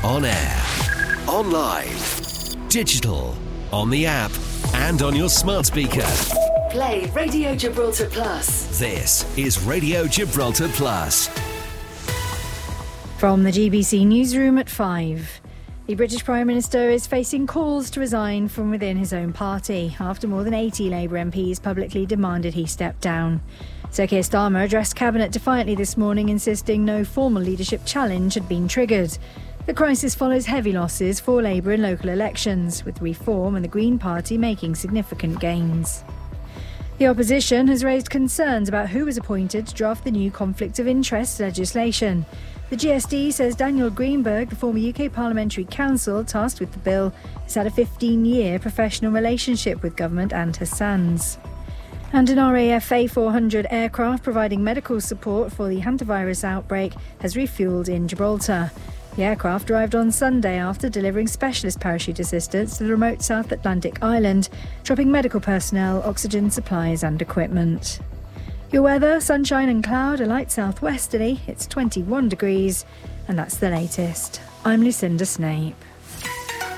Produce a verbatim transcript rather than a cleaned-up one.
On air, online, digital, on the app, and on your smart speaker. Play Radio Gibraltar Plus. This is Radio Gibraltar Plus. From the G B C newsroom at five. The British Prime Minister is facing calls to resign from within his own party after more than eighty Labour M Ps publicly demanded he step down. Sir Keir Starmer addressed Cabinet defiantly this morning, insisting no formal leadership challenge had been triggered. The crisis follows heavy losses for Labour in local elections, with Reform and the Green Party making significant gains. The opposition has raised concerns about who was appointed to draft the new conflict of interest legislation. The G S D says Daniel Greenberg, the former U K Parliamentary Counsel tasked with the bill, has had a fifteen-year professional relationship with government and Hassan's. And an R A F A four hundred aircraft providing medical support for the hantavirus outbreak has refuelled in Gibraltar. The aircraft arrived on Sunday after delivering specialist parachute assistance to the remote South Atlantic island, dropping medical personnel, oxygen supplies and equipment. Your weather, sunshine and cloud, a light southwesterly. It's twenty-one degrees. And that's the latest. I'm Lucinda Snape.